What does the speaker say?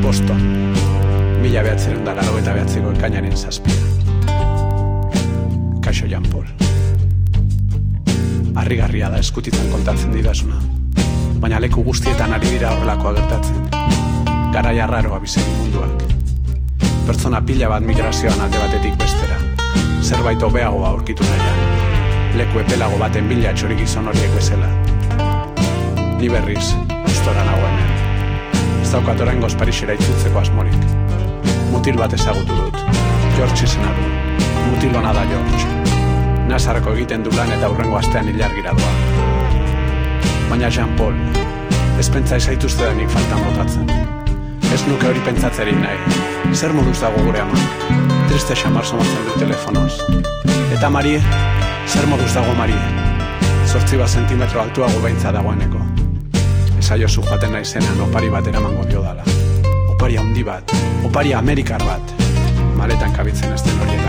Boston, 1989ko ekainaren 7. Kaixo Jean Paul. Harrigarria da eskutitzen kontatzen didasuna, baina leku guztietan ari dira horrelakoa gertatzen. Garaia arraroa bizi munduak. Pertsona pila bat migrazioan alde batetik bestera, zerbait hobeagoa aurkitu nahian, leku epelago baten bila txori gizon horiek bezala. Ni berriz, gustora nagoenean. Ez daukat oraingoz Parisera itzultzeko asmorik. Mutil bat ezagutu dut, George izena du. Mutil hona da George. Nazarreko egiten du lan eta hurrengo astean ilargira doa. Baina Jean Paul, ez pentsa ezaituztedanik faltan botatzen. Ez nuke hori pentsatzerik nahi. Zer moduz dago gure ama? Triste xamar somatzen du telefonoz. Eta Marie? Zer moduz dago Marie? 8 zentimetro altuago beintza dagoeneko. Esaiozu joaten naizenean opari bat eramango dio dala. Opari handi bat, opari amerikar bat. Maletan kabitzen ez den horietan.